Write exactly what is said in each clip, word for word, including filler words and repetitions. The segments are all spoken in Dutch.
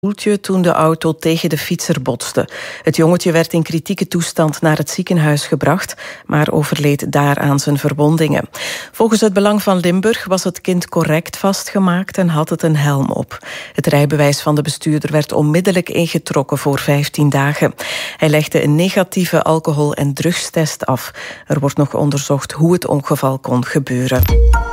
stoeltje toen de auto tegen de fietser botste. Het jongetje werd in kritieke toestand naar het ziekenhuis gebracht, maar overleed daar aan zijn verwondingen. Volgens het Belang van Limburg was het kind correct vastgemaakt en had het een helm op. Het rijbewijs van de bestuurder werd onmiddellijk ingetrokken voor vijftien dagen. Hij legde een negatieve alcohol- en drugstest af. Er wordt nog onderzocht hoe het ongeval kon gebeuren.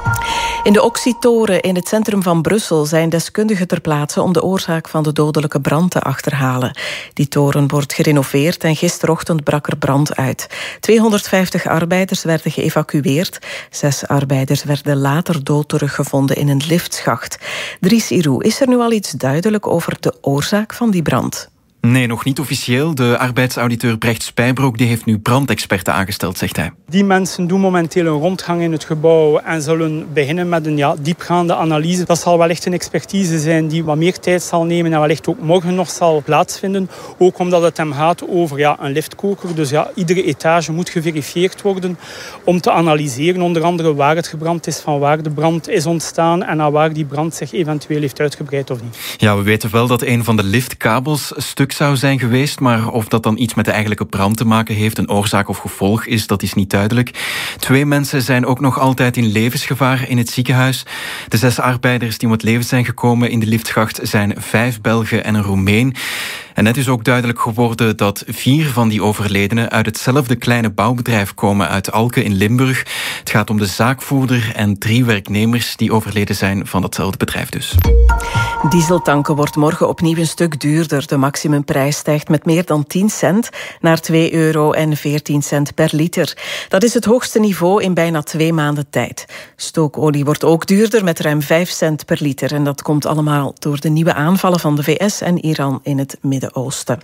In de Oxy-toren in het centrum van Brussel zijn deskundigen ter plaatse om de oorzaak van de dodelijke brand te achterhalen. Die toren wordt gerenoveerd en gisterochtend brak er brand uit. tweehonderdvijftig arbeiders werden geëvacueerd. Zes arbeiders werden later dood teruggevonden in een liftschacht. Dries Irou, is er nu al iets duidelijk over de oorzaak van die brand? Nee, nog niet officieel. De arbeidsauditeur Brecht Spijbroek die heeft nu brandexperten aangesteld, zegt hij. Die mensen doen momenteel een rondgang in het gebouw en zullen beginnen met een ja, diepgaande analyse. Dat zal wellicht een expertise zijn die wat meer tijd zal nemen en wellicht ook morgen nog zal plaatsvinden. Ook omdat het hem gaat over ja, een liftkoker. Dus ja, iedere etage moet geverifieerd worden om te analyseren. Onder andere waar het gebrand is, van waar de brand is ontstaan en naar waar die brand zich eventueel heeft uitgebreid of niet. Ja, we weten wel dat een van de liftkabels stuk zou zijn geweest, maar of dat dan iets met de eigenlijke brand te maken heeft, een oorzaak of gevolg is, dat is niet duidelijk. Twee mensen zijn ook nog altijd in levensgevaar in het ziekenhuis. De zes arbeiders die om het leven zijn gekomen in de liftschacht zijn vijf Belgen en een Roemeen. En net is ook duidelijk geworden dat vier van die overledenen uit hetzelfde kleine bouwbedrijf komen uit Alke in Limburg. Het gaat om de zaakvoerder en drie werknemers die overleden zijn van datzelfde bedrijf dus. Dieseltanken wordt morgen opnieuw een stuk duurder. De maximumprijs stijgt met meer dan tien cent naar twee euro en veertien cent per liter. Dat is het hoogste niveau in bijna twee maanden tijd. Stookolie wordt ook duurder met ruim vijf cent per liter. En dat komt allemaal door de nieuwe aanvallen van de V S en Iran in het Midden-Oosten.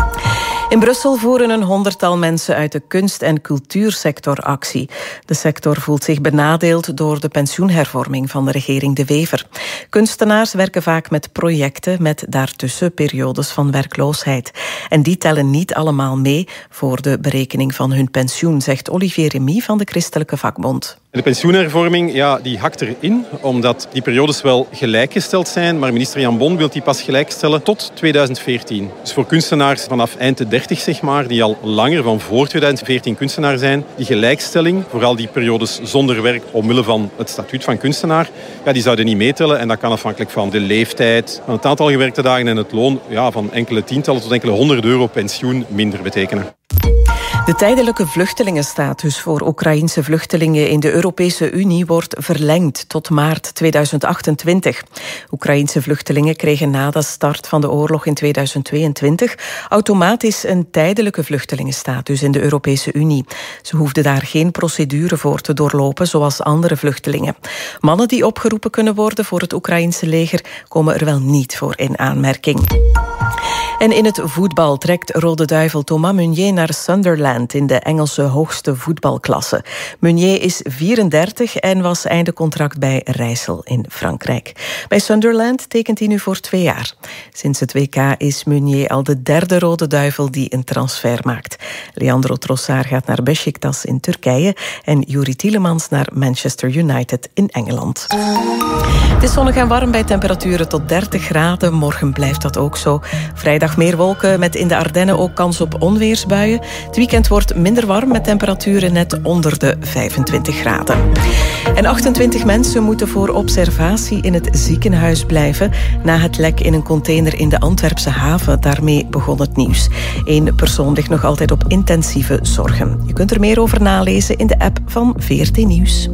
In Brussel voeren een honderdtal mensen uit de kunst- en cultuursector actie. De sector voelt zich benadeeld door de pensioenhervorming van de regering De Wever. Kunstenaars werken vaak met projecten met daartussen periodes van werkloosheid. En die tellen niet allemaal mee voor de berekening van hun pensioen, zegt Olivier Remy van de Christelijke Vakbond. De pensioenhervorming ja, die hakt erin, omdat die periodes wel gelijkgesteld zijn, maar minister Jan Bon wil die pas gelijkstellen tot tweeduizend veertien. Dus voor kunstenaars vanaf eind de dertig, zeg maar, die al langer van voor tweeduizend veertien kunstenaar zijn, die gelijkstelling, vooral die periodes zonder werk omwille van het statuut van kunstenaar, ja, die zouden niet meetellen. En dat kan afhankelijk van de leeftijd, van het aantal gewerkte dagen en het loon, ja, van enkele tientallen tot enkele honderd euro pensioen minder betekenen. De tijdelijke vluchtelingenstatus voor Oekraïense vluchtelingen in de Europese Unie wordt verlengd tot maart tweeduizend achtentwintig. Oekraïense vluchtelingen kregen na de start van de oorlog in tweeduizend tweeëntwintig automatisch een tijdelijke vluchtelingenstatus in de Europese Unie. Ze hoefden daar geen procedure voor te doorlopen zoals andere vluchtelingen. Mannen die opgeroepen kunnen worden voor het Oekraïense leger komen er wel niet voor in aanmerking. En in het voetbal trekt Rode Duivel Thomas Meunier naar Sunderland in de Engelse hoogste voetbalklasse. Meunier is vierendertig en was einde contract bij Rijssel in Frankrijk. Bij Sunderland tekent hij nu voor twee jaar. Sinds het W K is Meunier al de derde Rode Duivel die een transfer maakt. Leandro Trossard gaat naar Beşiktaş in Turkije en Youri Tielemans naar Manchester United in Engeland. Het is zonnig en warm bij temperaturen tot dertig graden. Morgen blijft dat ook zo. Vrijdag meer wolken met in de Ardennen ook kans op onweersbuien. Het weekend wordt minder warm met temperaturen net onder de vijfentwintig graden. En achtentwintig mensen moeten voor observatie in het ziekenhuis blijven na het lek in een container in de Antwerpse haven. Daarmee begon het nieuws. Eén persoon ligt nog altijd op intensieve zorgen. Je kunt er meer over nalezen in de app van V R T Nieuws.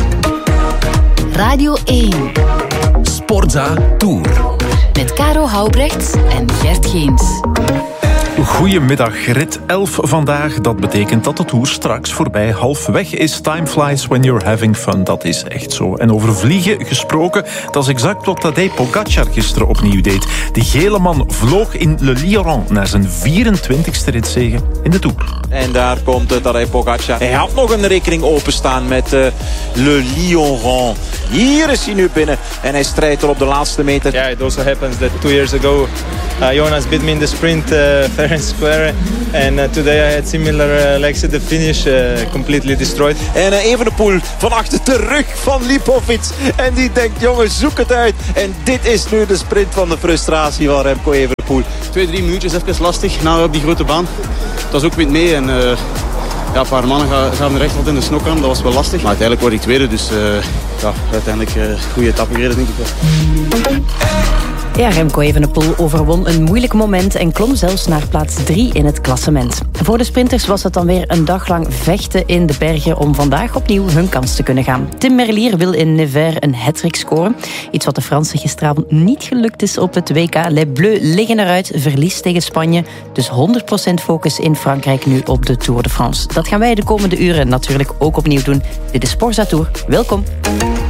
Radio één. Sportza Tour. Met Caro Houbrechts en Gert Geens. Goedemiddag, rit elf vandaag. Dat betekent dat de Tour straks voorbij halfweg is. Time flies when you're having fun, dat is echt zo. En over vliegen gesproken, dat is exact wat Tadej Pogačar gisteren opnieuw deed. De gele man vloog in Le Lion naar zijn vierentwintigste ritzege in de Tour. En daar komt uh, Tadej Pogačar. Hij had nog een rekening openstaan met uh, Le Lion. Hier is hij nu binnen en hij strijdt er op de laatste meter. Yeah, it also happens that two years ago Uh, Jonas beat me in the sprint uh, fair and square. And uh, today I had similar uh, legs at the finish, uh, completely destroyed. En uh, Evenepoel van achter de rug van Lipovic. En die denkt, jongens, zoek het uit. En dit is nu de sprint van de frustratie van Remco Evenepoel. Twee, drie minuutjes, even lastig. Nou, op die grote baan. Het was ook wind mee en... Uh... Ja, een paar mannen gaven er echt wat in de snok aan. Dat was wel lastig. Maar uiteindelijk word ik tweede. Dus uh, ja, uiteindelijk een uh, goede etappe gereden, denk ik wel. Ja, Remco Evenepoel overwon een moeilijk moment en klom zelfs naar plaats drie in het klassement. Voor de sprinters was het dan weer een dag lang vechten in de bergen om vandaag opnieuw hun kans te kunnen gaan. Tim Merlier wil in Nevers een hat-trick scoren. Iets wat de Fransen gisteravond niet gelukt is op het W K. Les Bleus liggen eruit, verlies tegen Spanje. Dus honderd procent focus in Frankrijk nu op de Tour de France. Dat gaan wij de komende uren natuurlijk ook opnieuw doen. Dit is Sporza Tour. Welkom.